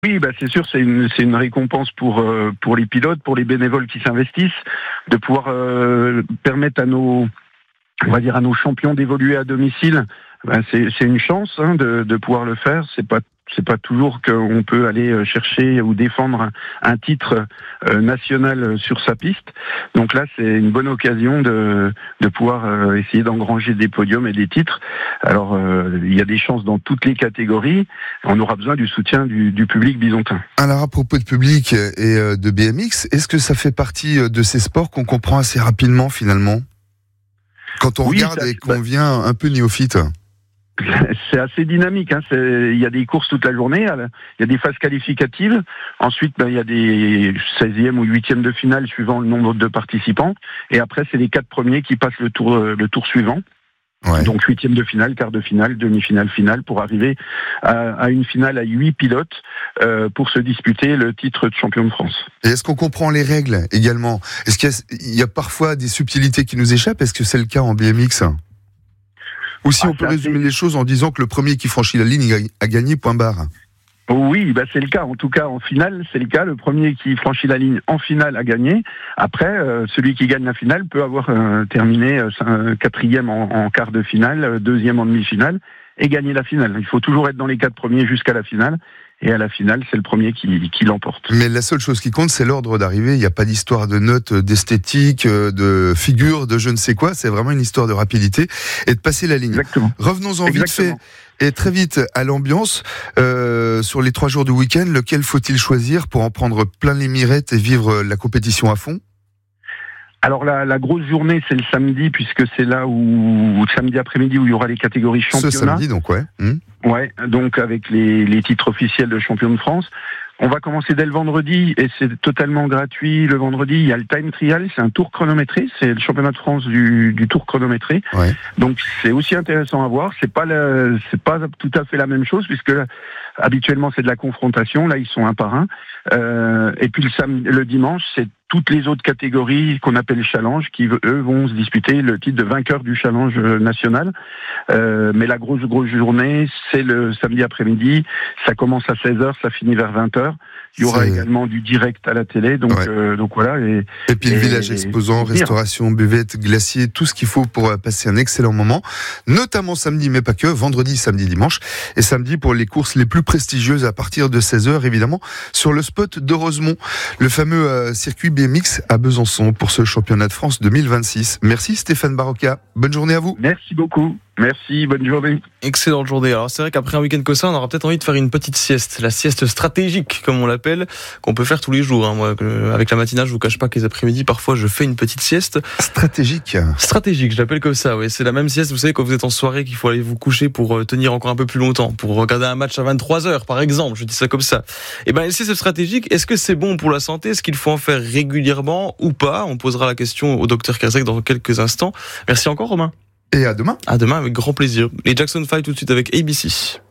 Oui, c'est sûr, c'est une récompense pour les pilotes, pour les bénévoles qui s'investissent, de pouvoir permettre à nos champions d'évoluer à domicile. C'est une chance de pouvoir le faire. C'est pas toujours qu'on peut aller chercher ou défendre un titre national sur sa piste. Donc là, c'est une bonne occasion de pouvoir essayer d'engranger des podiums et des titres. Alors, il y a des chances dans toutes les catégories. On aura besoin du soutien du public bisontin. Alors, à propos de public et de BMX, est-ce que ça fait partie de ces sports qu'on comprend assez rapidement finalement ? Quand on regarde et qu'on vient un peu néophyte. C'est assez dynamique. Il y a des courses toute la journée. Il y a des phases qualificatives. Ensuite, il y a des 16e ou 8e de finale suivant le nombre de participants. Et après, c'est les 4 premiers qui passent le tour suivant. Ouais. Donc 8e de finale, quart de finale, demi-finale, finale, pour arriver à une finale à 8 pilotes pour se disputer le titre de champion de France. Et est-ce qu'on comprend les règles également ? Est-ce qu'il y a parfois des subtilités qui nous échappent ? Est-ce que c'est le cas en BMX ? Ou si on peut résumer les choses en disant que le premier qui franchit la ligne a gagné, point barre. Oui, c'est le cas. En tout cas, en finale, c'est le cas. Le premier qui franchit la ligne en finale a gagné. Après, celui qui gagne la finale peut avoir terminé 4e en quart de finale, 2e en demi-finale et gagner la finale. Il faut toujours être dans les 4 premiers jusqu'à la finale. Et à la finale, c'est le premier qui l'emporte. Mais la seule chose qui compte, c'est l'ordre d'arrivée. Il n'y a pas d'histoire de notes, d'esthétique, de figure, de je ne sais quoi. C'est vraiment une histoire de rapidité et de passer la ligne. Exactement. Revenons-en vite fait et très vite à l'ambiance. Sur les 3 jours du week-end, lequel faut-il choisir pour en prendre plein les mirettes et vivre la compétition à fond ? Alors la grosse journée, c'est le samedi, puisque c'est là où samedi après-midi où il y aura les catégories championnat. Ce samedi, donc, ouais. Ouais, donc avec les titres officiels de champion de France. On va commencer dès le vendredi et c'est totalement gratuit. Le vendredi, il y a le time trial, c'est un tour chronométré, c'est le championnat de France du tour chronométré. Ouais. Donc c'est aussi intéressant à voir. C'est pas tout à fait la même chose puisque habituellement c'est de la confrontation. Là, ils sont un par un. Et puis le dimanche, c'est toutes les autres catégories qu'on appelle challenge qui, eux, vont se disputer le titre de vainqueur du challenge national. Mais la grosse journée, c'est le samedi après-midi. Ça commence à 16h, ça finit vers 20h. Il y aura également du direct à la télé, donc voilà. Et puis le village exposant, restauration, buvette, glacier, tout ce qu'il faut pour passer un excellent moment, notamment samedi, mais pas que, vendredi, samedi, dimanche, et samedi pour les courses les plus prestigieuses à partir de 16h, évidemment, sur le spot de Rosemont, le fameux circuit BMX à Besançon pour ce championnat de France 2026. Merci Stéphane Barocca, bonne journée à vous. Merci beaucoup. Merci, bonne journée. Excellente journée. Alors c'est vrai qu'après un week-end comme ça, on aura peut-être envie de faire une petite sieste, la sieste stratégique comme on l'appelle, qu'on peut faire tous les jours. Moi, avec la matinale, je vous cache pas que les après-midi, parfois, je fais une petite sieste. Stratégique, je l'appelle comme ça. Oui, c'est la même sieste. Vous savez quand vous êtes en soirée qu'il faut aller vous coucher pour tenir encore un peu plus longtemps, pour regarder un match à 23h par exemple. Je dis ça comme ça. Et les siestes stratégiques, est-ce que c'est bon pour la santé ? Est-ce qu'il faut en faire régulièrement ou pas ? On posera la question au docteur Kerzek dans quelques instants. Merci encore Romain. Et à demain. À demain avec grand plaisir. Les Jackson 5 tout de suite avec ABC.